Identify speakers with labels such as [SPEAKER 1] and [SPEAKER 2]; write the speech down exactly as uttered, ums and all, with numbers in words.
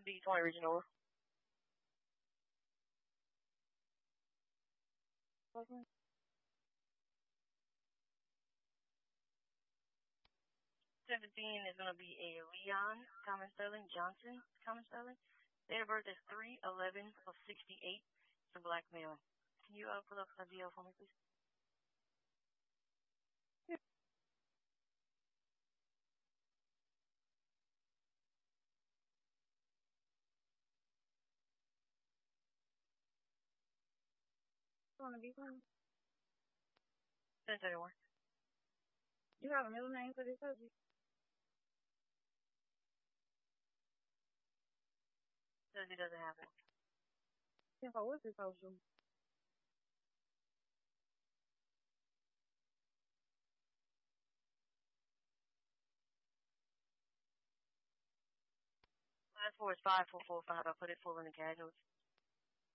[SPEAKER 1] B twenty original. seventeen is going to be a Leon Common Sterling Johnson Common Sterling. Date of birth is three eleven of sixty-eight. It's a black male. Can you uh, pull up a D L for me, please?
[SPEAKER 2] Want to be one?
[SPEAKER 1] ten thirty-one.
[SPEAKER 2] You have a middle name for this subject?
[SPEAKER 1] Says he doesn't have it.
[SPEAKER 2] Yeah, what's his social?
[SPEAKER 1] Last four is five four four five. I put it full in the casuals.